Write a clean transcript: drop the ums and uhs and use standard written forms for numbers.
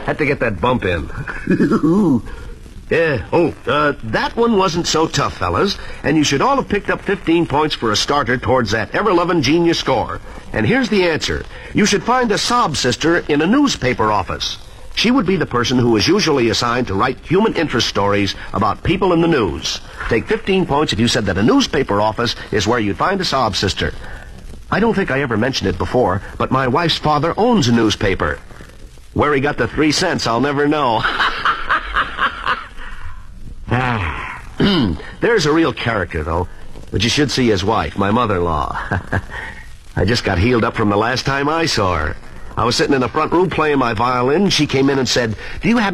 Had to get that bump in. Yeah. That one wasn't so tough, fellas. And you should all have picked up 15 points for a starter towards that ever-loving genius score. And here's the answer. You should find a sob sister in a newspaper office. She would be the person who is usually assigned to write human interest stories about people in the news. Take 15 points if you said that a newspaper office is where you'd find a sob sister. I don't think I ever mentioned it before, but my wife's father owns a newspaper. Where he got the 3 cents, I'll never know. There's a real character, though. But you should see his wife, my mother-in-law. I just got healed up from the last time I saw her. I was sitting in the front room playing my violin. She came in and said, "Do you have